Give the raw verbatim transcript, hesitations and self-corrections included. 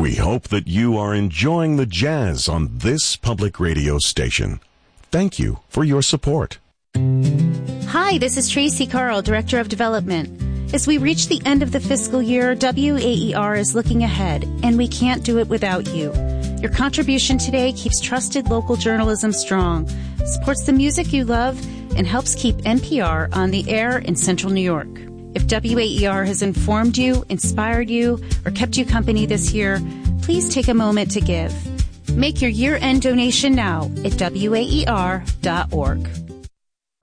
We hope that you are enjoying the jazz on this public radio station. Thank you for your support. Hi, this is Tracy Carl, Director of Development. As we reach the end of the fiscal year, W A E R is looking ahead, and we can't do it without you. Your contribution today keeps trusted local journalism strong, supports the music you love, and helps keep N P R on the air in Central New York. If W A E R has informed you, inspired you, or kept you company this year, please take a moment to give. Make your year-end donation now at W A E R dot org.